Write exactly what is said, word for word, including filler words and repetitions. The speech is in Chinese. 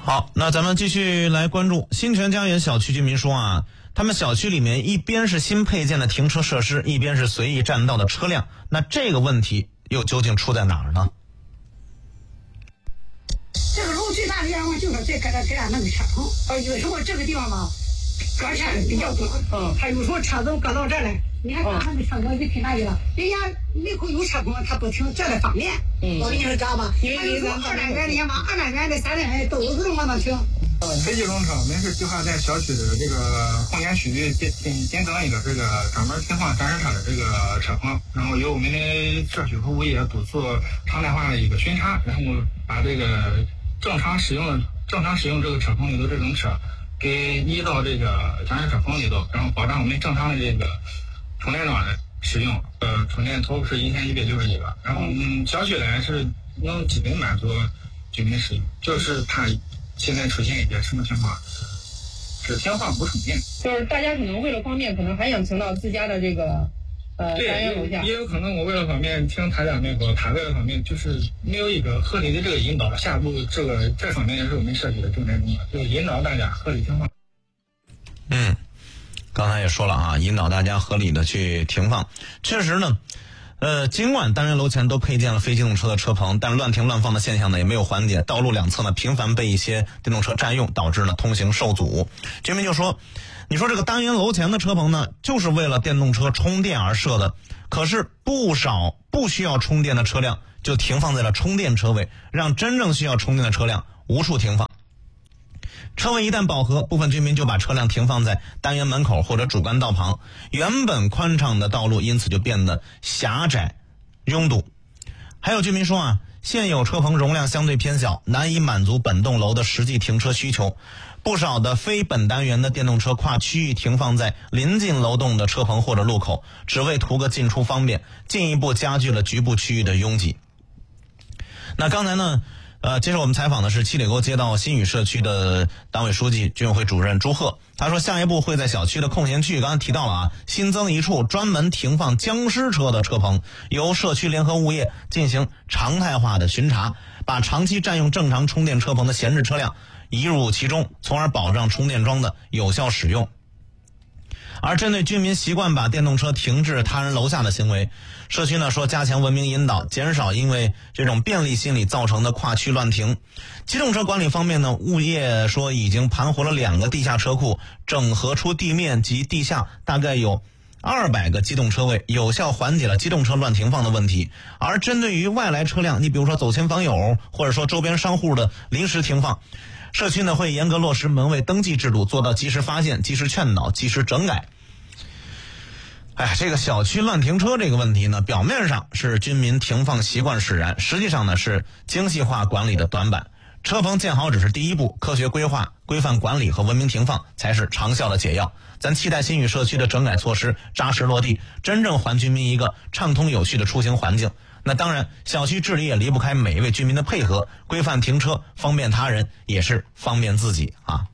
好，那咱们继续来关注新泉家园小区居民说啊，他们小区里面一边是新配建的停车设施，一边是随意占道的车辆，那这个问题又究竟出在哪儿呢？ 这个楼最大的愿望就是再给他给俺那个车棚，呃，有时候这个地方吧，搁车比较多，嗯，他有时候车子搁到这来，你看他那个车棚就停那里了，人家门口有车棚，他不停，这个方便。嗯，我跟你说知道吧？因为有二单元的，人往二单元的、三单元都是往那停。 非机动车，我们是计划在小区的这个空间区域新新新增一个这个专门停放三轮车的这个车棚，然后由我们的社区和物业督促常态化的一个巡查，然后把这个正常使用的正常使用这个车棚里头这种车给移到这个专业车棚里头，然后保障我们正常的这个充电桩的使用。呃，充电头是一天一百九十一个，然后嗯，小区呢是能基本满足居民使用，就是怕现在出现一些什么情况，是停放不充电， 就是大家可能为了方便，可能还想停到自家的这个呃单元楼下。 也有可能我为了方便停他家那个，他为了方便就是没有一个合理的这个引导。下一步这个这方面也是我们社区的重点工作，就是引导大家合理停放。 嗯，刚才也说了啊，引导大家合理的去停放。确实呢。呃，尽管单元楼前都配建了非机动车的车棚，但乱停乱放的现象呢也没有缓解，道路两侧呢频繁被一些电动车占用，导致呢通行受阻。居民就说，你说这个单元楼前的车棚呢，就是为了电动车充电而设的，可是不少不需要充电的车辆就停放在了充电车位，让真正需要充电的车辆无处停放。车位一旦饱和，部分居民就把车辆停放在单元门口或者主干道旁，原本宽敞的道路因此就变得狭窄拥堵。还有居民说啊，现有车棚容量相对偏小，难以满足本栋楼的实际停车需求，不少的非本单元的电动车跨区域停放在临近楼栋的车棚或者路口，只为图个进出方便，进一步加剧了局部区域的拥挤。那刚才呢呃，接受我们采访的是七里沟街道新宇社区的党委书记、居委会主任朱贺。他说，下一步会在小区的空闲区域，刚才提到了啊，新增一处专门停放僵尸车的车棚，由社区联合物业进行常态化的巡查，把长期占用正常充电车棚的闲置车辆移入其中，从而保障充电桩的有效使用。而针对居民习惯把电动车停至他人楼下的行为，社区呢说加强文明引导，减少因为这种便利心理造成的跨区乱停。机动车管理方面呢，物业说已经盘活了两个地下车库，整合出地面及地下大概有二百个机动车位，有效缓解了机动车乱停放的问题。而针对于外来车辆，你比如说走亲访友或者说周边商户的临时停放，社区呢会严格落实门卫登记制度，做到及时发现、及时劝导、及时整改。哎，这个小区乱停车这个问题呢，表面上是居民停放习惯使然，实际上呢是精细化管理的短板。车棚建好只是第一步，科学规划、规范管理和文明停放才是长效的解药。咱期待新宇社区的整改措施扎实落地，真正还居民一个畅通有序的出行环境。那当然，小区治理也离不开每一位居民的配合，规范停车，方便他人，也是方便自己啊。